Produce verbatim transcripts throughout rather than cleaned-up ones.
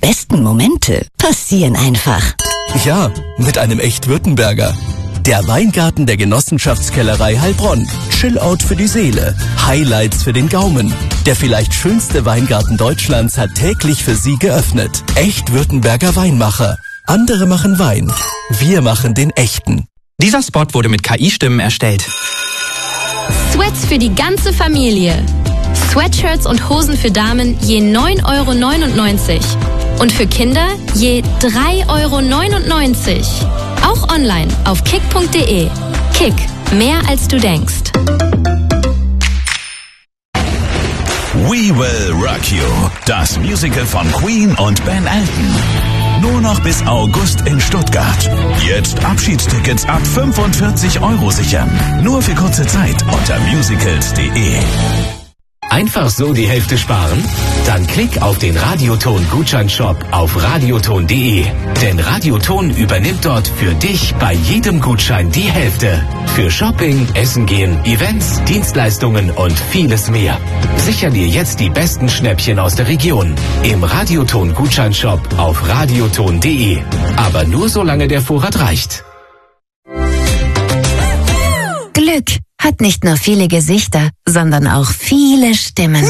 besten Momente passieren einfach. Ja, mit einem Echt-Württemberger. Der Weingarten der Genossenschaftskellerei Heilbronn. Chillout für die Seele. Highlights für den Gaumen. Der vielleicht schönste Weingarten Deutschlands hat täglich für Sie geöffnet. Echt-Württemberger Weinmacher. Andere machen Wein. Wir machen den echten. Dieser Spot wurde mit K I-Stimmen erstellt. Sweats für die ganze Familie. Sweatshirts und Hosen für Damen je neun Euro neunundneunzig. Und für Kinder je drei Euro neunundneunzig. Auch online auf kick punkt de. Kick, mehr als du denkst. We Will Rock You, das Musical von Queen und Ben Elton. Nur noch bis August in Stuttgart. Jetzt Abschiedstickets ab fünfundvierzig Euro sichern. Nur für kurze Zeit unter musicals punkt de. Einfach so die Hälfte sparen? Dann klick auf den Radioton-Gutscheinshop auf radioton punkt de. Denn Radioton übernimmt dort für dich bei jedem Gutschein die Hälfte. Für Shopping, Essen gehen, Events, Dienstleistungen und vieles mehr. Sicher dir jetzt die besten Schnäppchen aus der Region. Im Radioton-Gutscheinshop auf radioton punkt de. Aber nur solange der Vorrat reicht. Glück hat nicht nur viele Gesichter, sondern auch viele Stimmen.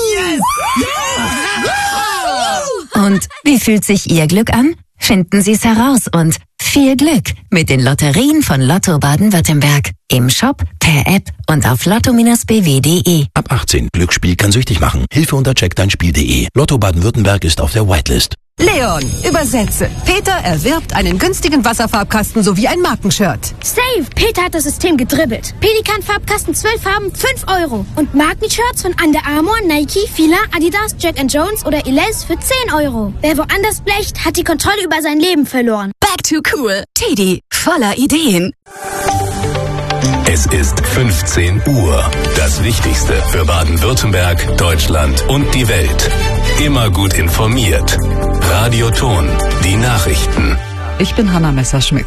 Und wie fühlt sich Ihr Glück an? Finden Sie es heraus und viel Glück mit den Lotterien von Lotto Baden-Württemberg. Im Shop, per App und auf lotto Bindestrich b w punkt de. Ab achtzehn. Glücksspiel kann süchtig machen. Hilfe unter check dein spiel punkt de. Lotto Baden-Württemberg ist auf der Whitelist. Leon, übersetze. Peter erwirbt einen günstigen Wasserfarbkasten sowie ein Markenshirt. Save! Peter hat das System gedribbelt. Pelikan-Farbkasten zwölf Farben, fünf Euro. Und Markenshirts von Under Armour, Nike, Fila, Adidas, Jack and Jones oder Elize für zehn Euro. Wer woanders blecht, hat die Kontrolle über sein Leben verloren. Back to cool. Teddy, voller Ideen. Es ist fünfzehn Uhr. Das Wichtigste für Baden-Württemberg, Deutschland und die Welt. Immer gut informiert. Radioton, die Nachrichten. Ich bin Hanna Messerschmidt.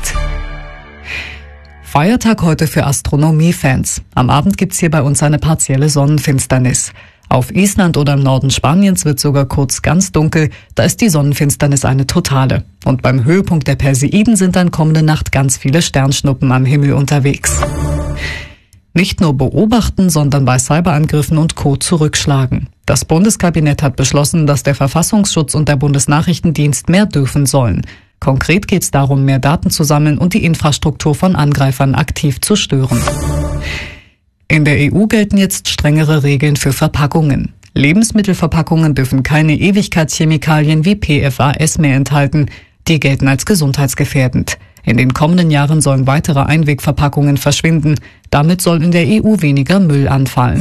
Feiertag heute für Astronomie-Fans. Am Abend gibt's hier bei uns eine partielle Sonnenfinsternis. Auf Island oder im Norden Spaniens wird sogar kurz ganz dunkel, da ist die Sonnenfinsternis eine totale. Und beim Höhepunkt der Perseiden sind dann kommende Nacht ganz viele Sternschnuppen am Himmel unterwegs. Nicht nur beobachten, sondern bei Cyberangriffen und Co. zurückschlagen. Das Bundeskabinett hat beschlossen, dass der Verfassungsschutz und der Bundesnachrichtendienst mehr dürfen sollen. Konkret geht es darum, mehr Daten zu sammeln und die Infrastruktur von Angreifern aktiv zu stören. In der E U gelten jetzt strengere Regeln für Verpackungen. Lebensmittelverpackungen dürfen keine Ewigkeitschemikalien wie P F A S mehr enthalten. Die gelten als gesundheitsgefährdend. In den kommenden Jahren sollen weitere Einwegverpackungen verschwinden. Damit soll in der E U weniger Müll anfallen.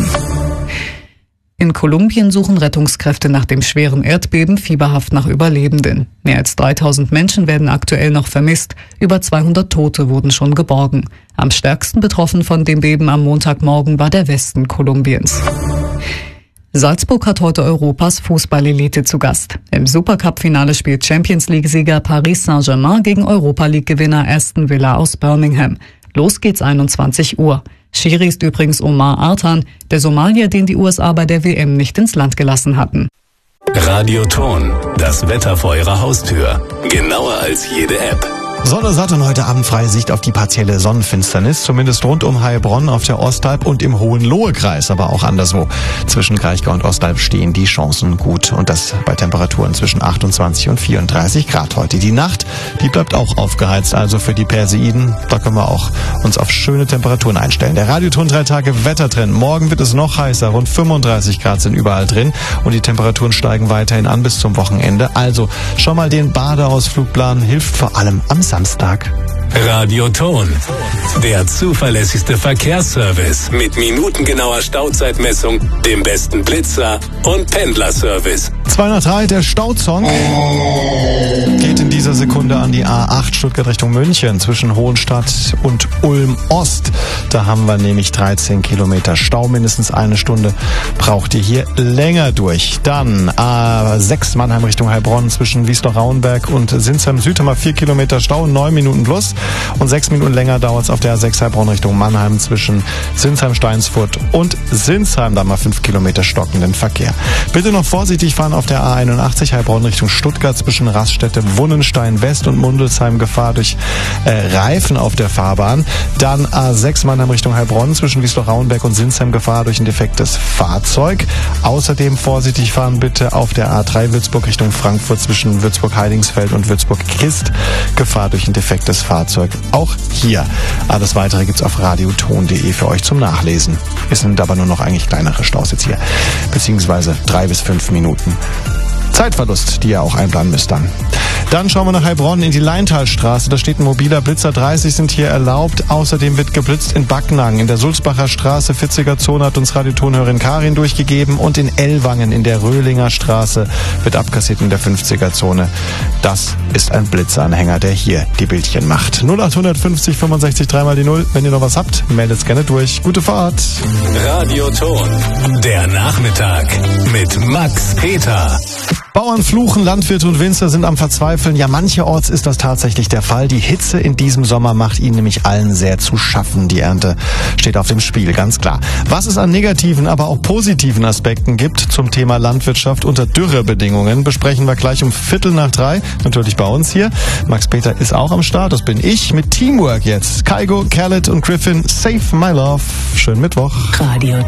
In Kolumbien suchen Rettungskräfte nach dem schweren Erdbeben fieberhaft nach Überlebenden. Mehr als dreitausend Menschen werden aktuell noch vermisst. Über zweihundert Tote wurden schon geborgen. Am stärksten betroffen von dem Beben am Montagmorgen war der Westen Kolumbiens. Salzburg hat heute Europas Fußballelite zu Gast. Im Supercup-Finale spielt Champions-League-Sieger Paris Saint-Germain gegen Europa-League-Gewinner Aston Villa aus Birmingham. Los geht's einundzwanzig Uhr. Schiri ist übrigens Omar Artan, der Somalier, den die U S A bei der W M nicht ins Land gelassen hatten. Radioton, das Wetter vor Ihrer Haustür. Genauer als jede App. Sonne satt und heute Abend freie Sicht auf die partielle Sonnenfinsternis, zumindest rund um Heilbronn auf der Ostalb und im Hohenlohe-Kreis, aber auch anderswo. Zwischen Kraichgau und Ostalb stehen die Chancen gut und das bei Temperaturen zwischen achtundzwanzig und vierunddreißig Grad heute. Die Nacht, die bleibt auch aufgeheizt, also für die Perseiden, da können wir auch uns auf schöne Temperaturen einstellen. Der Radioton drei Tage Wetter drin. Morgen wird es noch heißer, rund fünfunddreißig Grad sind überall drin und die Temperaturen steigen weiterhin an bis zum Wochenende. Also schon mal den Badeausflug planen, hilft vor allem am Samstag. Radioton, der zuverlässigste Verkehrsservice mit minutengenauer Stauzeitmessung, dem besten Blitzer und Pendlerservice. zweihundertdrei, der Stauzong geht in dieser Sekunde an die A acht Stuttgart Richtung München zwischen Hohenstadt und Ulm Ost. Da haben wir nämlich dreizehn Kilometer Stau, mindestens eine Stunde braucht ihr hier länger durch. Dann A sechs Mannheim Richtung Heilbronn zwischen Wiesloch-Rauenberg und Sinsheim-Süd haben wir vier Kilometer Stau, neun Minuten plus. Und sechs Minuten länger dauert es auf der A sechs Heilbronn Richtung Mannheim zwischen Sinsheim-Steinsfurt und Sinsheim. Da haben wir fünf Kilometer stockenden Verkehr. Bitte noch vorsichtig fahren auf der A einundachtzig, Heilbronn Richtung Stuttgart zwischen Raststätte Wunnenstein West und Mundelsheim Gefahr durch äh, Reifen auf der Fahrbahn. Dann A sechs Mannheim Richtung Heilbronn zwischen Wiesloch-Rauenberg und Sinsheim Gefahr durch ein defektes Fahrzeug. Außerdem vorsichtig fahren bitte auf der A drei Würzburg Richtung Frankfurt zwischen Würzburg-Heidingsfeld und Würzburg-Kist. Gefahr durch ein defektes Fahrzeug. Auch hier. Alles weitere gibt's auf radioton punkt de für euch zum Nachlesen. Es sind aber nur noch eigentlich kleinere Staus jetzt hier. Beziehungsweise drei bis fünf Minuten. Zeitverlust, die ihr auch einplanen müsst dann. Dann schauen wir nach Heilbronn in die Leintalstraße. Da steht ein mobiler Blitzer. dreißig sind hier erlaubt. Außerdem wird geblitzt in Backnang. In der Sulzbacher Straße, vierziger Zone, hat uns Radiotonhörerin Karin durchgegeben. Und in Ellwangen in der Röhlinger Straße wird abkassiert in der fünfziger Zone. Das ist ein Blitzeranhänger, der hier die Bildchen macht. null acht fünfzig fünfundsechzig dreimal die null. Wenn ihr noch was habt, meldet gerne durch. Gute Fahrt. Radioton, der Nachmittag mit Max Peter. Bauern fluchen, Landwirte und Winzer sind am Verzweifeln. Ja, mancherorts ist das tatsächlich der Fall. Die Hitze in diesem Sommer macht ihnen nämlich allen sehr zu schaffen. Die Ernte steht auf dem Spiel, ganz klar. Was es an negativen, aber auch positiven Aspekten gibt zum Thema Landwirtschaft unter Dürrebedingungen, besprechen wir gleich um Viertel nach drei. Natürlich bei uns hier. Max Peter ist auch am Start. Das bin ich mit Teamwork jetzt. Kaigo, Khaled und Griffin, Save My Love. Schönen Mittwoch. Radio